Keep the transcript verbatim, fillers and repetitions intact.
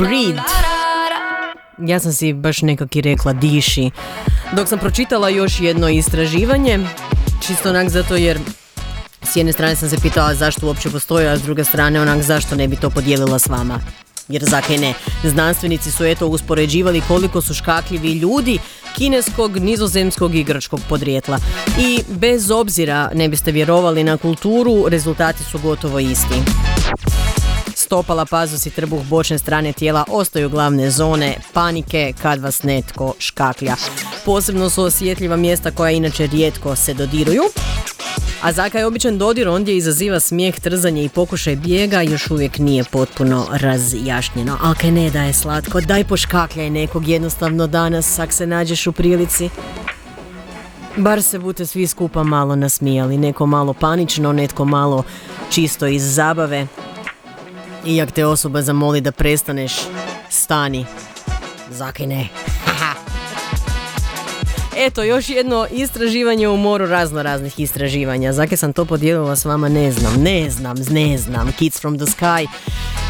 Breathe. Ja sam si baš nekak i rekla diši. Dok sam pročitala još jedno istraživanje, čisto onak zato jer s jedne strane sam se pitala zašto uopće postoji, a s druge strane onak zašto ne bi to podijelila s vama. Jer zakaj ne? Znanstvenici su eto uspoređivali koliko su škakljivi ljudi kineskog, nizozemskog i grčkog podrijetla. I bez obzira, ne biste vjerovali, na kulturu, rezultati su gotovo isti. Stopala, pazos i trbuh bočne strane tijela ostaju glavne zone panike kad vas netko škaklja. Posebno su osjetljiva mjesta koja inače rijetko se dodiruju. A zakaj običan dodir ondje izaziva smijeh, trzanje i pokušaj bijega još uvijek nije potpuno razjašnjeno. Ali kaj ne da je slatko, daj poškakljaj nekog jednostavno danas ak se nađeš u prilici. Bar se bute svi skupa malo nasmijali, neko malo panično, netko malo čisto iz zabave. I ak te osoba zamoli da prestaneš, stani. Zakaj ne? Eto, još jedno istraživanje u moru razno raznih istraživanja. Zakaj sam to podijelila s vama, ne znam, ne znam, ne znam. Kids from the Sky